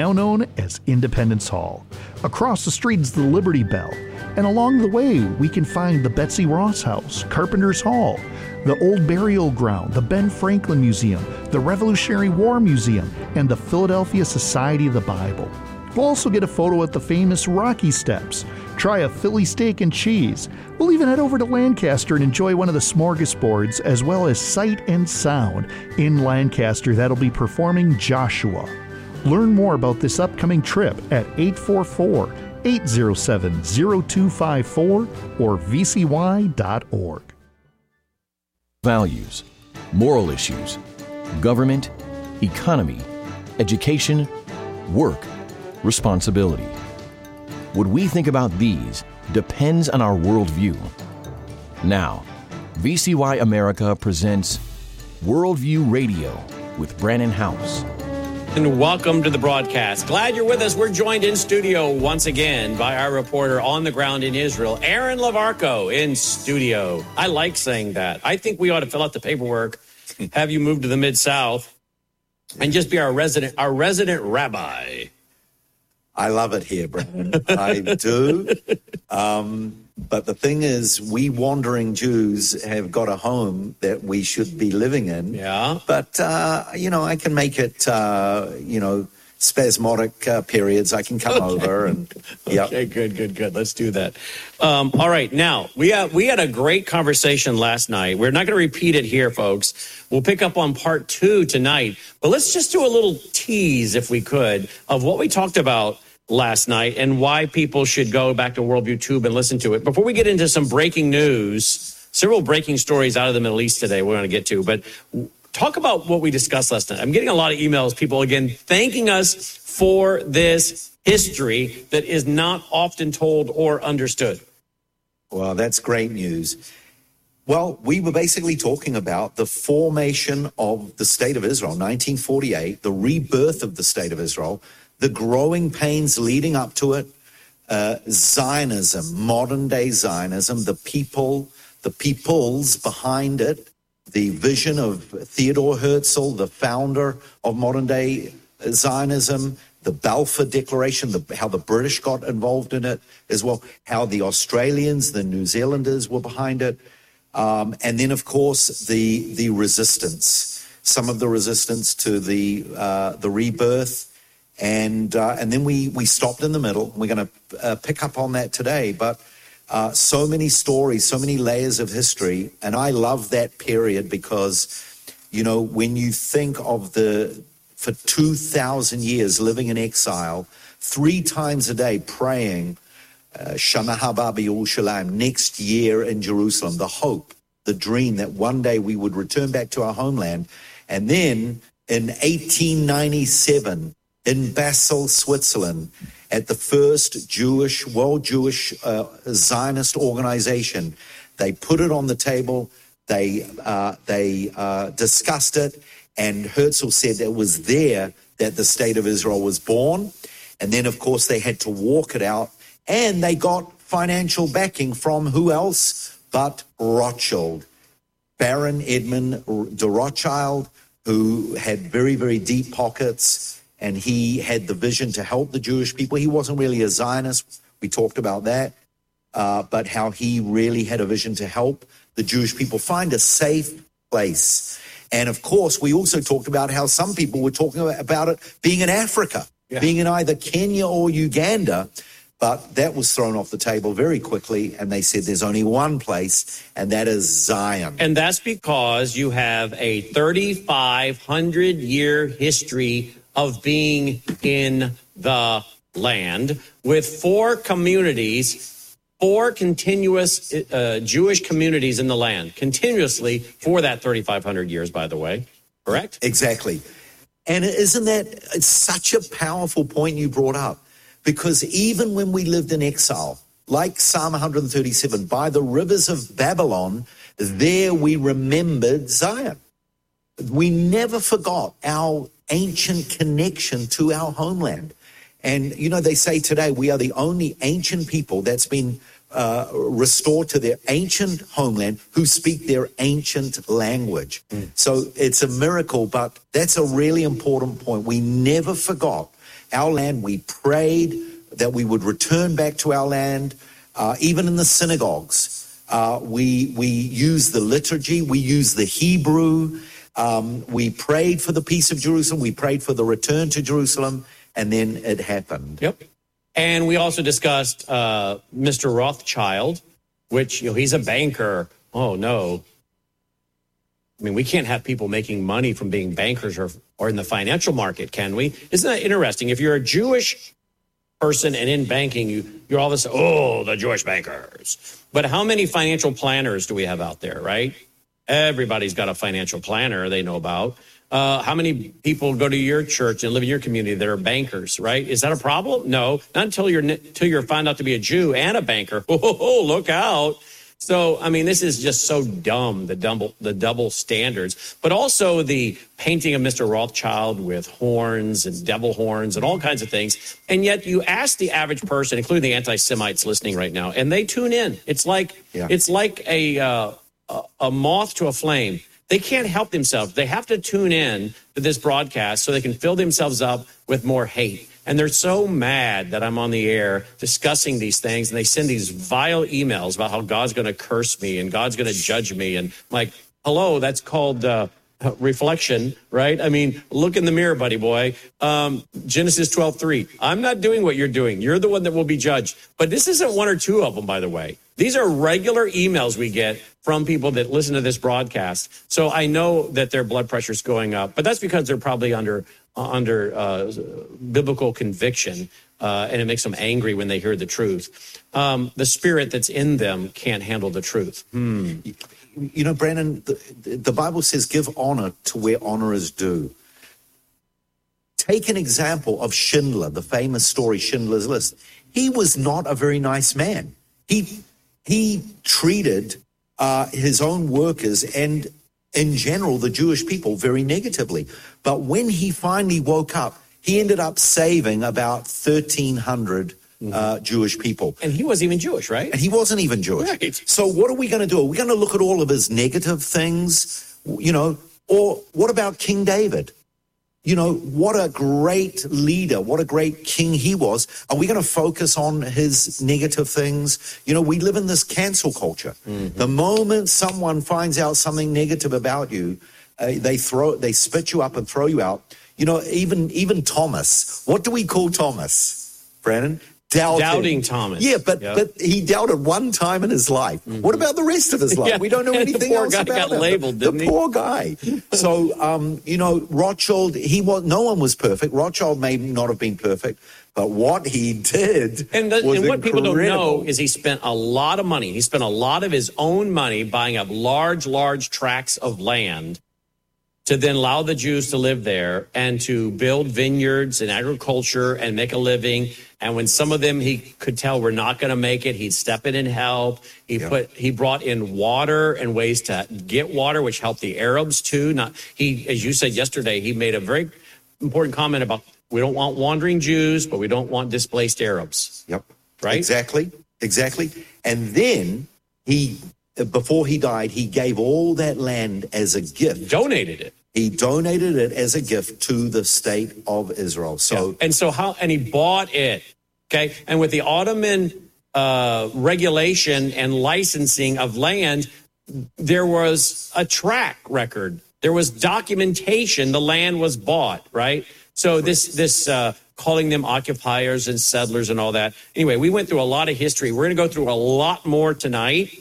now known as Independence Hall. Across the street is the Liberty Bell, and along the way we can find the Betsy Ross House, Carpenter's Hall, the Old Burial Ground, the Ben Franklin Museum, the Revolutionary War Museum, and the Philadelphia Society of the Bible. We'll also get a photo at the famous Rocky Steps, try a Philly steak and cheese. We'll even head over to Lancaster and enjoy one of the smorgasbords, as well as Sight and Sound in Lancaster that'll be performing Joshua. Learn more about this upcoming trip at 844-807-0254 or vcy.org. Values, moral issues, government, economy, education, work, responsibility. What we think about these depends on our worldview. Now, VCY America presents Worldview Radio with Brannon House. And welcome to the broadcast. Glad you're with us. We're joined in studio once again by our reporter on the ground in Israel, Aaron Lavarco, in studio. I like saying that. I think we ought to fill out the paperwork, have you move to the Mid-South, and just be our resident rabbi. I love it here, Brandon. I do. But the thing is, we wandering Jews have got a home that we should be living in. Yeah. But, I can make it, spasmodic periods. I can come over and, yeah. Okay, good. Let's do that. All right. Now, we had a great conversation last night. We're not going to repeat it here, folks. We'll pick up on part 2 tonight. But let's just do a little tease, if we could, of what we talked about last night and why people should go back to Worldview Tube and listen to it. Before we get into some breaking news, several breaking stories out of the Middle East today we're going to get to, but talk about what we discussed last night. I'm getting a lot of emails, people, again, thanking us for this history that is not often told or understood. Well, that's great news. Well, we were basically talking about the formation of the State of Israel, 1948, the rebirth of the State of Israel, the growing pains leading up to it, Zionism, modern-day Zionism, the peoples behind it, the vision of Theodore Herzl, the founder of modern-day Zionism, the Balfour Declaration, how the British got involved in it as well, how the Australians, the New Zealanders were behind it, and then, of course, the resistance, some of the resistance to the rebirth. And then we stopped in the middle. We're going to pick up on that today. But so many stories, so many layers of history. And I love that period because, when you think of for 2,000 years living in exile, 3 times a day praying, Shana Haba B'Yerushalayim, next year in Jerusalem, the hope, the dream that one day we would return back to our homeland. And then in 1897, in Basel, Switzerland, at the first World Jewish Zionist organization, they put it on the table. They discussed it, and Herzl said it was there that the State of Israel was born. And then, of course, they had to walk it out, and they got financial backing from who else but Rothschild, Baron Edmund de Rothschild, who had very, very deep pockets. And he had the vision to help the Jewish people. He wasn't really a Zionist. We talked about that. But how he really had a vision to help the Jewish people find a safe place. And, of course, we also talked about how some people were talking about it being in Africa, being in either Kenya or Uganda. But that was thrown off the table very quickly. And they said there's only one place, and that is Zion. And that's because you have a 3,500-year history of being in the land with 4 communities, 4 continuous Jewish communities in the land, continuously for that 3,500 years, by the way. Correct? Exactly. And isn't that such a powerful point you brought up? Because even when we lived in exile, like Psalm 137, by the rivers of Babylon, there we remembered Zion. We never forgot our ancient connection to our homeland. And, they say today we are the only ancient people that's been restored to their ancient homeland who speak their ancient language. So it's a miracle, but that's a really important point. We never forgot our land. We prayed that we would return back to our land. Even in the synagogues, we used the liturgy, we used the Hebrew. We prayed for the peace of Jerusalem. We prayed for the return to Jerusalem, and then it happened. Yep. And we also discussed Mr. Rothschild, which, he's a banker. Oh, no. I mean, we can't have people making money from being bankers or in the financial market, can we? Isn't that interesting? If you're a Jewish person and in banking, you're all of a sudden, oh, the Jewish bankers. But how many financial planners do we have out there, right? Everybody's got a financial planner they know about. How many people go to your church and live in your community that are bankers, right? Is that a problem? No, not until you're found out to be a Jew and a banker. Oh, look out. So, I mean, this is just so dumb, the double standards, but also the painting of Mr. Rothschild with horns and devil horns and all kinds of things. And yet you ask the average person, including the anti-Semites listening right now, and they tune in. It's like a moth to a flame. They can't help themselves. They have to tune in to this broadcast so they can fill themselves up with more hate. And they're so mad that I'm on the air discussing these things, and they send these vile emails about how God's going to curse me and God's going to judge me. And I'm like, hello, that's called reflection, right? I mean, look in the mirror, buddy boy. Genesis 12:3. I'm not doing what you're doing. You're the one that will be judged. But this isn't one or two of them, by the way. These are regular emails we get from people that listen to this broadcast. So I know that their blood pressure is going up, but that's because they're probably under biblical conviction, and it makes them angry when they hear the truth. The spirit that's in them can't handle the truth. You know, Brandon, the Bible says, give honor to where honor is due. Take an example of Schindler, the famous story, Schindler's List. He was not a very nice man. He treated his own workers and, in general, the Jewish people very negatively. But when he finally woke up, he ended up saving about 1,300 Jewish people. And he wasn't even Jewish, right? And he wasn't even Jewish. Right. So what are we going to do? Are we going to look at all of his negative things, or what about King David? What a great leader, what a great king he was. Are we going to focus on his negative things? We live in this cancel culture. Mm-hmm. The moment someone finds out something negative about you, they spit you up and throw you out. Even Thomas. What do we call Thomas, Brandon? Doubting Thomas. Yeah, but he doubted one time in his life. Mm-hmm. What about the rest of his life? Yeah. We don't know anything else about him. The poor guy got labeled, didn't he? The poor guy. So, Rothschild, no one was perfect. Rothschild may not have been perfect, but what he did and what people don't know is he spent a lot of money. He spent a lot of his own money buying up large tracts of land to then allow the Jews to live there and to build vineyards and agriculture and make a living. And when some of them he could tell were not going to make it, he'd step in and help. He brought in water and ways to get water, which helped the Arabs too. As you said yesterday, he made a very important comment about we don't want wandering Jews, but we don't want displaced Arabs. Yep. Right? Exactly. And then before he died, he gave all that land as a gift. Donated it. He donated it as a gift to the state of Israel. So, and he bought it. Okay. And with the Ottoman regulation and licensing of land, there was a track record. There was documentation. The land was bought, right? So this calling them occupiers and settlers and all that. Anyway, we went through a lot of history. We're going to go through a lot more tonight.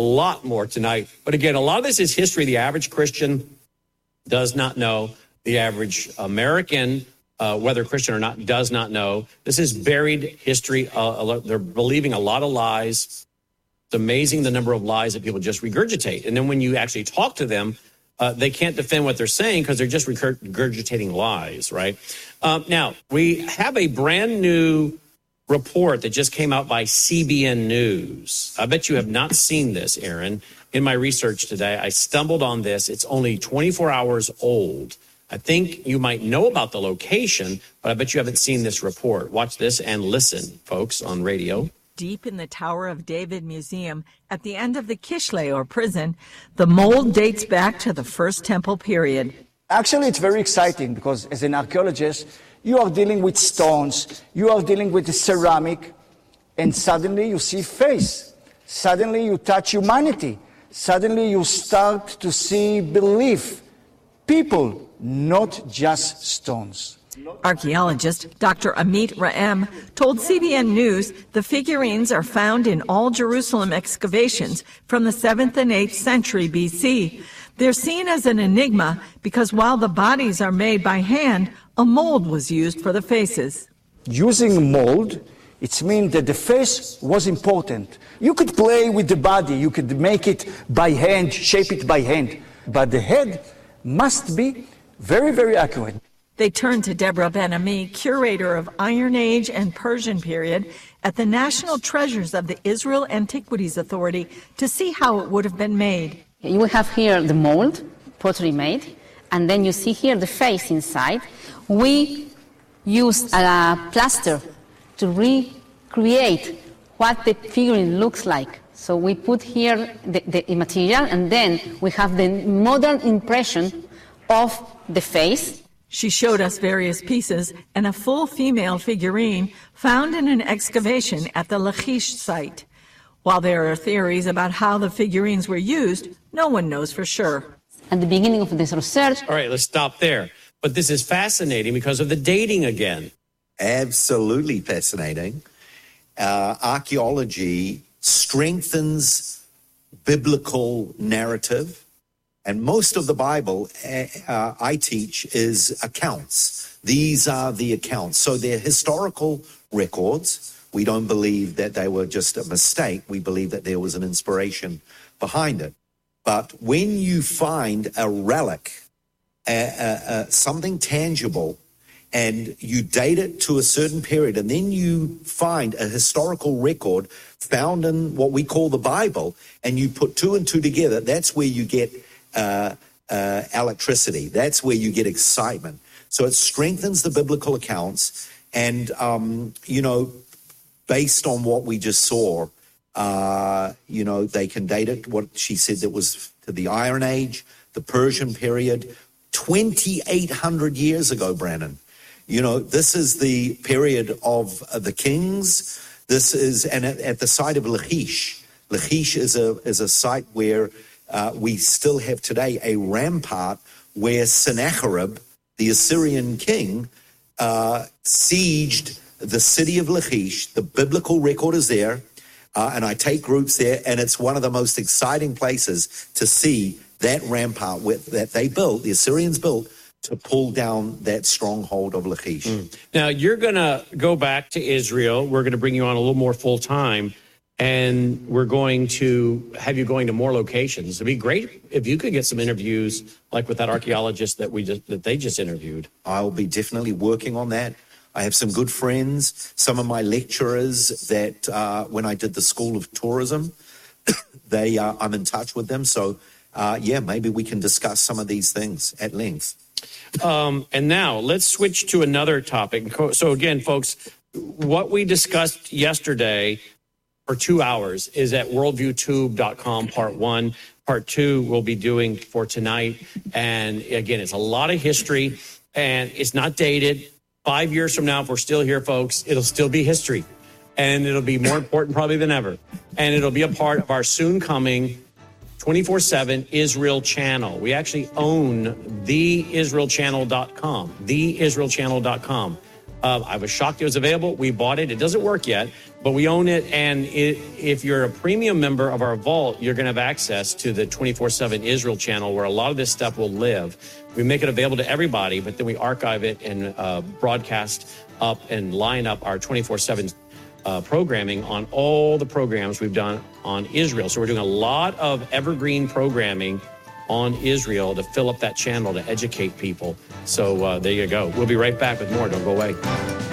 But again, a lot of this is history. The average Christian does not know. The average American, whether Christian or not, does not know. This is buried history. They're believing a lot of lies. It's amazing the number of lies that people just regurgitate. And then when you actually talk to them, they can't defend what they're saying because they're just regurgitating lies, right? Now, we have a brand new report that just came out by CBN News. I bet you have not seen this, Aaron. In my research today, I stumbled on this. It's only 24 hours old. I think you might know about the location, but I bet you haven't seen this report. Watch this and listen, folks, on radio. Deep in the Tower of David Museum, at the end of the Kishle, or prison, the mold dates back to the First Temple period. Actually, it's very exciting because as an archaeologist, You are dealing with stones. You are dealing with the ceramic. And suddenly you see face. Suddenly you touch humanity. Suddenly you start to see belief. People, not just stones. Archaeologist Dr. Amit Raem told CBN News the figurines are found in all Jerusalem excavations from the 7th and 8th century BC. They're seen as an enigma because while the bodies are made by hand, a mold was used for the faces. Using mold, it means that the face was important. You could play with the body, you could make it by hand, shape it by hand, but the head must be very, very accurate. They turned to Deborah Ben-Ami, curator of Iron Age and Persian period at the National Treasures of the Israel Antiquities Authority to see how it would have been made. You have here the mold, pottery made, and then you see here the face inside. We used a plaster to recreate what the figurine looks like. So we put here the material, and then we have the modern impression of the face. She showed us various pieces and a full female figurine found in an excavation at the Lachish site. While there are theories about how the figurines were used, no one knows for sure. At the beginning of this research... All right, let's stop there. But this is fascinating because of the dating again. Absolutely fascinating. Archaeology strengthens biblical narrative. And most of the Bible I teach is accounts. These are the accounts. So they're historical records. We don't believe that they were just a mistake. We believe that there was an inspiration behind it. But when you find a relic, something tangible, and you date it to a certain period, and then you find a historical record found in what we call the Bible, and you put two and two together, that's where you get electricity. That's where you get excitement. So it strengthens the biblical accounts. And, based on what we just saw, they can date it, what she said, that was to the Iron Age, the Persian period, 2,800 years ago, Brandon. This is the period of the kings. This is, and at the site of Lachish. Lachish is a site where we still have today a rampart where Sennacherib, the Assyrian king, sieged the city of Lachish. The biblical record is there, and I take groups there, and it's one of the most exciting places to see that rampart that they built, the Assyrians built, to pull down that stronghold of Lachish. Now, you're going to go back to Israel. We're going to bring you on a little more full-time. And we're going to have you going to more locations. It'd be great if you could get some interviews like with that archaeologist that they just interviewed. I'll be definitely working on that. I have some good friends, some of my lecturers that when I did the School of Tourism, I'm in touch with them. So, maybe we can discuss some of these things at length. And now let's switch to another topic. So again, folks, what we discussed yesterday for 2 hours is at worldviewtube.com, part 1. Part 2 we'll be doing for tonight. And again, it's a lot of history, and it's not dated. 5 years from now, if we're still here, folks, it'll still be history. And it'll be more important probably than ever. And it'll be a part of our soon coming 24/7 Israel channel. We actually own theisraelchannel.com, theisraelchannel.com. I was shocked it was available. We bought it. It doesn't work yet, but we own it. And if you're a premium member of our vault, you're going to have access to the 24/7 Israel channel, where a lot of this stuff will live. We make it available to everybody, but then we archive it and broadcast up and line up our 24/7 programming on all the programs we've done on Israel. So we're doing a lot of evergreen programming on Israel to fill up that channel to educate people. So there you go. We'll be right back with more. Don't go away.